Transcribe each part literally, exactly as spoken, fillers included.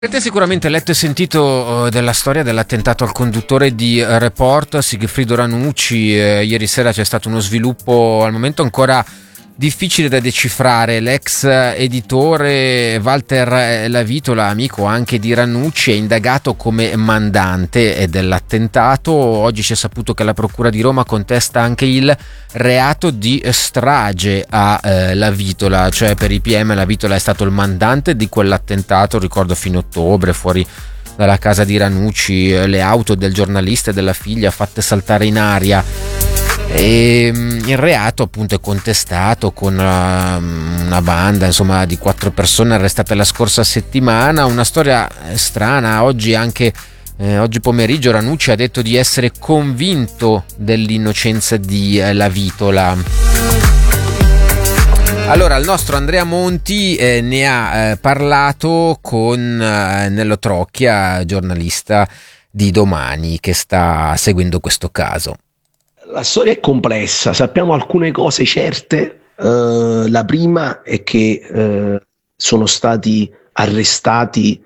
Avete sicuramente letto e sentito eh, della storia dell'attentato al conduttore di eh, Report, Sigfrido Ranucci. Eh, ieri sera c'è stato uno sviluppo al momento ancora difficile da decifrare. L'ex editore Walter Lavitola, amico anche di Ranucci, è indagato come mandante dell'attentato. Oggi si è saputo che la Procura di Roma contesta anche il reato di strage a eh, Lavitola, cioè per i P M Lavitola è stato il mandante di quell'attentato, ricordo fino a ottobre, fuori dalla casa di Ranucci, le auto del giornalista e della figlia fatte saltare in aria. E il reato appunto è contestato con una, una banda insomma di quattro persone arrestate la scorsa settimana. Una storia strana. Oggi anche eh, oggi pomeriggio Ranucci ha detto di essere convinto dell'innocenza di eh, Lavitola. Allora, il nostro Andrea Monti eh, ne ha eh, parlato con eh, Nello Trocchia, giornalista di Domani, che sta seguendo questo caso. La storia è complessa, sappiamo alcune cose certe. Uh, la prima è che uh, sono stati arrestati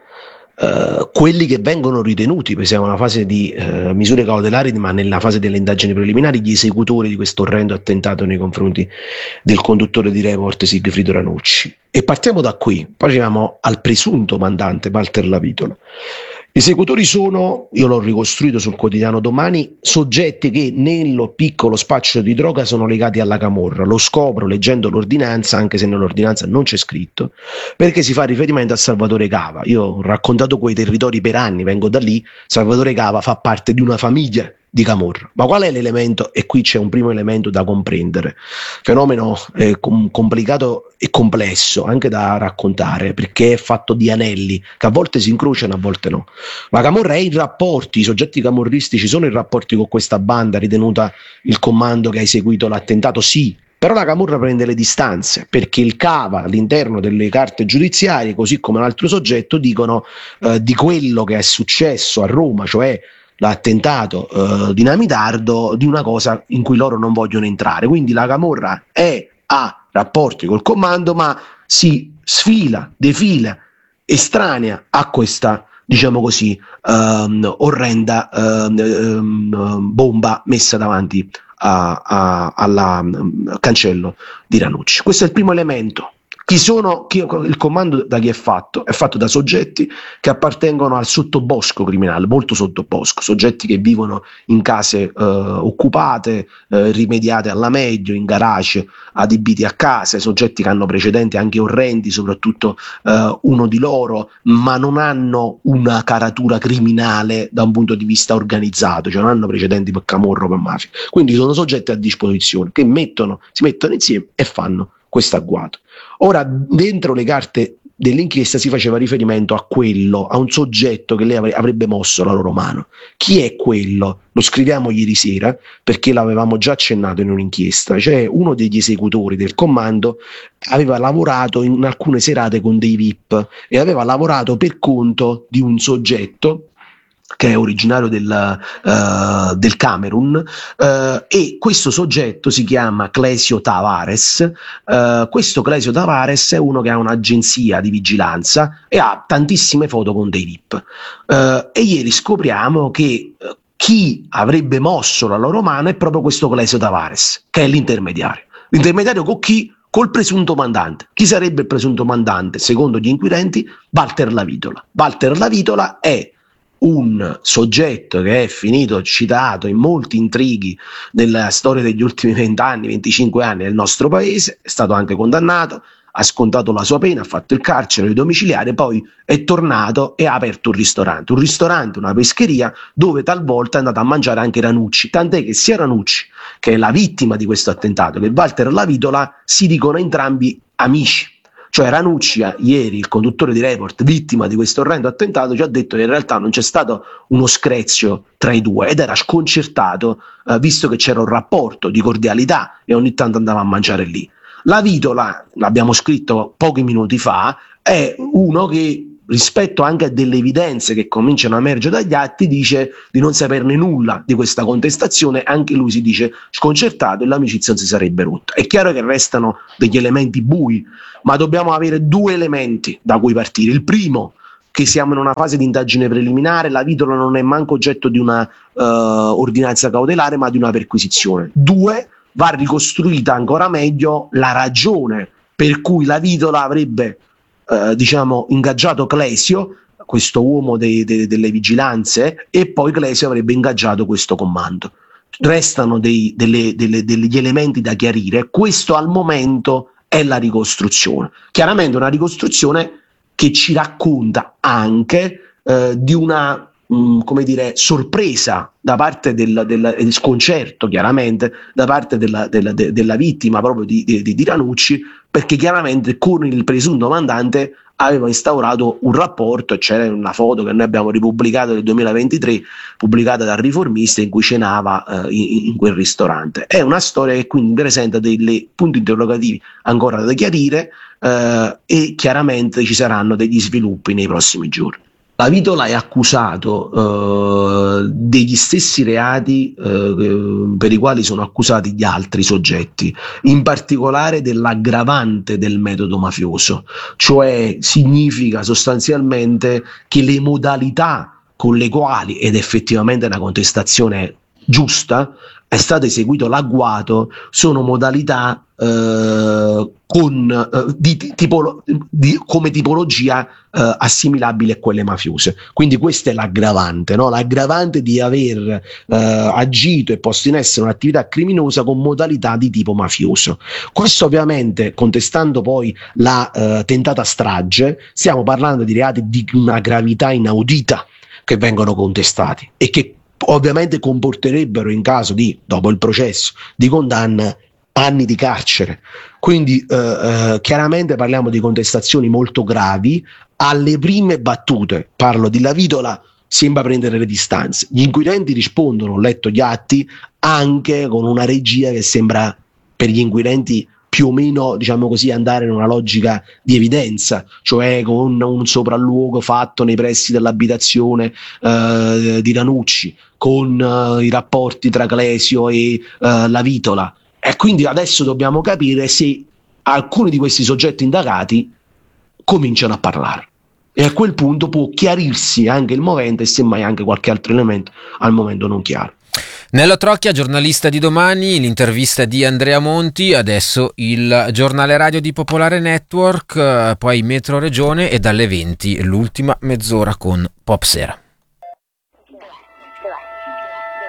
uh, quelli che vengono ritenuti, perché siamo nella fase di uh, misure cautelari, ma nella fase delle indagini preliminari, gli esecutori di questo orrendo attentato nei confronti del conduttore di Report Sigfrido Ranucci. E partiamo da qui, poi arriviamo al presunto mandante Walter Lavitola. Gli esecutori sono, io l'ho ricostruito sul quotidiano Domani, soggetti che nello piccolo spaccio di droga sono legati alla camorra. Lo scopro leggendo l'ordinanza, anche se nell'ordinanza non c'è scritto, perché si fa riferimento a Salvatore Cava. Io ho raccontato quei territori per anni, vengo da lì. Salvatore Cava fa parte di una famiglia di camorra. Ma qual è l'elemento? E qui c'è un primo elemento da comprendere. Fenomeno eh, com- complicato e complesso anche da raccontare, perché è fatto di anelli che a volte si incrociano, a volte no. La camorra è in rapporti, i soggetti camorristici sono in rapporti con questa banda ritenuta il comando che ha eseguito l'attentato, sì. Però la camorra prende le distanze, perché il Cava all'interno delle carte giudiziarie, così come un altro soggetto, dicono eh, di quello che è successo a Roma, cioè l'attentato eh, dinamitardo, di una cosa in cui loro non vogliono entrare. Quindi la camorra è a rapporti col comando, ma si sfila, defila, estranea a questa, diciamo così, um, orrenda um, um, bomba messa davanti a, a, alla um, cancello di Ranucci. Questo è il primo elemento. Chi sono, chi, il comando da chi è fatto? È fatto da soggetti che appartengono al sottobosco criminale, molto sottobosco, soggetti che vivono in case eh, occupate, eh, rimediate alla meglio, in garage adibiti a case, soggetti che hanno precedenti anche orrendi, soprattutto eh, uno di loro, ma non hanno una caratura criminale da un punto di vista organizzato, cioè non hanno precedenti per camorro, per mafia. Quindi sono soggetti a disposizione che mettono, si mettono insieme e fanno questo agguato. Ora, dentro le carte dell'inchiesta si faceva riferimento a quello, a un soggetto che lei avrebbe mosso la loro mano. Chi è quello? Lo scriviamo ieri sera perché l'avevamo già accennato in un'inchiesta. Cioè, uno degli esecutori del comando aveva lavorato in alcune serate con dei V I P e aveva lavorato per conto di un soggetto che è originario del, uh, del Camerun, uh, e questo soggetto si chiama Clesio Tavares. Uh, questo Clesio Tavares è uno che ha un'agenzia di vigilanza e ha tantissime foto con dei V I P. Uh, e ieri scopriamo che uh, chi avrebbe mosso la loro mano è proprio questo Clesio Tavares, che è l'intermediario. L'intermediario con chi? Col presunto mandante. Chi sarebbe il presunto mandante? Secondo gli inquirenti, Walter Lavitola. Walter Lavitola è un soggetto che è finito citato in molti intrighi nella storia degli ultimi venti anni, venticinque anni del nostro paese, è stato anche condannato, ha scontato la sua pena, ha fatto il carcere domiciliare, poi è tornato e ha aperto un ristorante, un ristorante, una pescheria, dove talvolta è andato a mangiare anche Ranucci, tant'è che sia Ranucci, che è la vittima di questo attentato, che Walter Lavitola si dicono entrambi amici. Cioè Ranucci, ieri, il conduttore di Report, vittima di questo orrendo attentato, ci ha detto che in realtà non c'è stato uno screzio tra i due ed era sconcertato eh, visto che c'era un rapporto di cordialità e ogni tanto andava a mangiare lì. Lavitola, l'abbiamo scritto pochi minuti fa, è uno che rispetto anche a delle evidenze che cominciano a emergere dagli atti dice di non saperne nulla di questa contestazione, anche lui si dice sconcertato e l'amicizia non si sarebbe rotta. È chiaro che restano degli elementi bui, ma dobbiamo avere due elementi da cui partire. Il primo, che siamo in una fase di indagine preliminare, la Vitola non è manco oggetto di una uh, ordinanza cautelare ma di una perquisizione. Due, va ricostruita ancora meglio la ragione per cui la Vitola avrebbe uh, diciamo ingaggiato Clesio, questo uomo dei, dei, delle vigilanze, e poi Clesio avrebbe ingaggiato questo comando. Restano dei, delle, delle, degli elementi da chiarire. Questo al momento è la ricostruzione. Chiaramente una ricostruzione che ci racconta anche eh, di una mh, come dire, sorpresa da parte del, del, del sconcerto, chiaramente, da parte della, della, de, della vittima proprio di, di, di Ranucci, perché chiaramente con il presunto mandante aveva instaurato un rapporto, e c'era una foto che noi abbiamo ripubblicato nel duemilaventitré, pubblicata dal Riformista, in cui cenava eh, in, in quel ristorante. È una storia che quindi presenta dei punti interrogativi ancora da chiarire, eh, e chiaramente ci saranno degli sviluppi nei prossimi giorni. La Vitola è accusato eh, degli stessi reati eh, per i quali sono accusati gli altri soggetti, in particolare dell'aggravante del metodo mafioso, cioè significa sostanzialmente che le modalità con le quali, ed effettivamente è una contestazione giusta, è stato eseguito l'agguato, sono modalità eh, con, eh, di, tipo, di, come tipologia eh, assimilabile a quelle mafiose. Quindi questa è l'aggravante, no? L'aggravante di aver eh, agito e posto in essere un'attività criminosa con modalità di tipo mafioso. Questo ovviamente, contestando poi la eh, tentata strage, stiamo parlando di reati di una gravità inaudita che vengono contestati e che ovviamente comporterebbero, in caso di, dopo il processo, di condanna, anni di carcere. Quindi eh, eh, chiaramente parliamo di contestazioni molto gravi. Alle prime battute, parlo di La Vitola, sembra prendere le distanze. Gli inquirenti rispondono, ho letto gli atti, anche con una regia che sembra per gli inquirenti più o meno, diciamo così, andare in una logica di evidenza, cioè con un sopralluogo fatto nei pressi dell'abitazione eh, di Ranucci, con eh, i rapporti tra Clesio e eh, La Vitola. E quindi adesso dobbiamo capire se alcuni di questi soggetti indagati cominciano a parlare. E a quel punto può chiarirsi anche il movente e semmai anche qualche altro elemento al momento non chiaro. Nello Trocchia, giornalista di Domani, l'intervista di Andrea Monti, adesso il giornale radio di Popolare Network, poi Metro Regione e dalle venti l'ultima mezz'ora con Pop Sera.